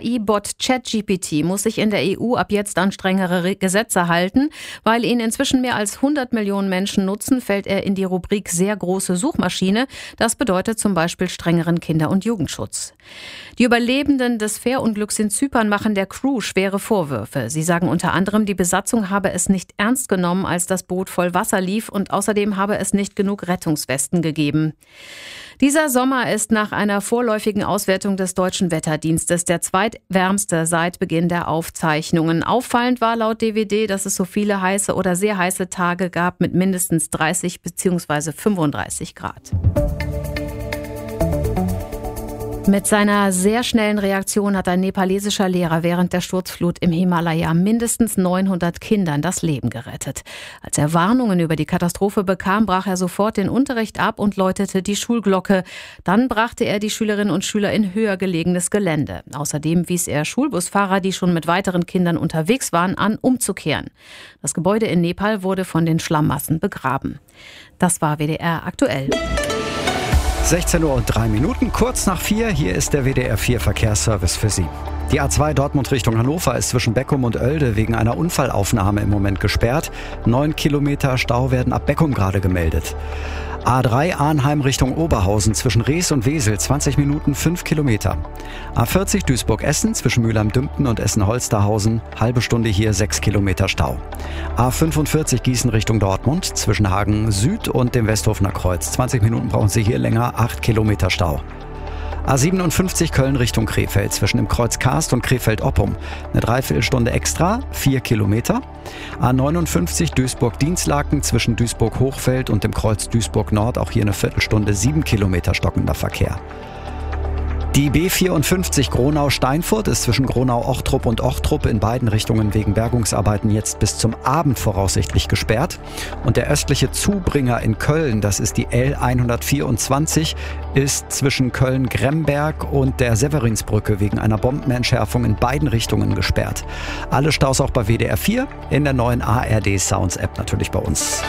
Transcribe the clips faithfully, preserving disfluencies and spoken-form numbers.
I-Bot ChatGPT muss sich in der E U ab jetzt an strengere Re- Gesetze halten. Weil ihn inzwischen mehr als hundert Millionen Menschen nutzen, fällt er in die Rubrik sehr große Suchmaschine. Das bedeutet zum Beispiel strengeren Kinder- und Jugendschutz. Die Überlebenden des Fährunglücks in Zypern machen der Crew schwere Vorwürfe. Sie sagen unter anderem, die Besatzung habe es nicht ernst genommen, als das Boot voll Wasser lief, und außerdem habe es nicht genug Rettungswesten gegeben. Dieser Sommer ist nach einer vorläufigen Auswertung des Deutschen Wetterdienstes der zweitwärmste seit Beginn der Aufzeichnungen. Auffallend war laut D W D, dass es so viele heiße oder sehr heiße Tage gab mit mindestens dreißig bzw. fünfunddreißig Grad. Mit seiner sehr schnellen Reaktion hat ein nepalesischer Lehrer während der Sturzflut im Himalaya mindestens neunhundert Kindern das Leben gerettet. Als er Warnungen über die Katastrophe bekam, brach er sofort den Unterricht ab und läutete die Schulglocke. Dann brachte er die Schülerinnen und Schüler in höher gelegenes Gelände. Außerdem wies er Schulbusfahrer, die schon mit weiteren Kindern unterwegs waren, an, umzukehren. Das Gebäude in Nepal wurde von den Schlammmassen begraben. Das war W D R aktuell. sechzehn Uhr und drei Minuten, kurz nach vier. Hier ist der W D R vier Verkehrsservice für Sie. Die A zwei Dortmund Richtung Hannover ist zwischen Beckum und Oelde wegen einer Unfallaufnahme im Moment gesperrt. Neun Kilometer Stau werden ab Beckum gerade gemeldet. A drei Arnheim Richtung Oberhausen zwischen Rees und Wesel, zwanzig Minuten, fünf Kilometer. A vierzig Duisburg-Essen zwischen Mülheim-Dümpten und Essen-Holsterhausen, halbe Stunde hier, sechs Kilometer Stau. A fünfundvierzig Gießen Richtung Dortmund zwischen Hagen Süd und dem Westhofener Kreuz, zwanzig Minuten brauchen Sie hier länger, acht Kilometer Stau. A siebenundfünfzig Köln Richtung Krefeld zwischen dem Kreuz Karst und Krefeld-Oppum. Eine Dreiviertelstunde extra, vier Kilometer. A neunundfünfzig Duisburg-Dienstlaken zwischen Duisburg-Hochfeld und dem Kreuz Duisburg-Nord. Auch hier eine Viertelstunde, sieben Kilometer stockender Verkehr. Die B vierundfünfzig Gronau-Steinfurt ist zwischen Gronau-Ochtrup und Ochtrup in beiden Richtungen wegen Bergungsarbeiten jetzt bis zum Abend voraussichtlich gesperrt. Und der östliche Zubringer in Köln, das ist die L hundertvierundzwanzig, ist zwischen Köln-Gremberg und der Severinsbrücke wegen einer Bombenentschärfung in beiden Richtungen gesperrt. Alle Staus auch bei W D R vier, in der neuen A R D Sounds App natürlich bei uns.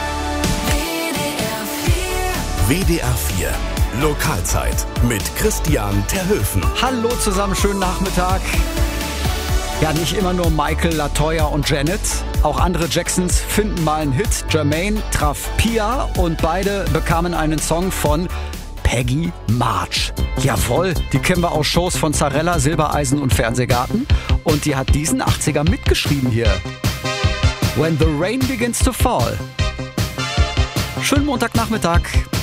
W D R vier Lokalzeit mit Christian Terhöfen. Hallo zusammen, schönen Nachmittag. Ja, nicht immer nur Michael, Latoya und Janet. Auch andere Jacksons finden mal einen Hit. Jermaine traf Pia und beide bekamen einen Song von Peggy March. Jawohl, die kennen wir aus Shows von Zarella, Silbereisen und Fernsehgarten. Und die hat diesen achtziger mitgeschrieben hier. When the rain begins to fall. Schönen Montagnachmittag.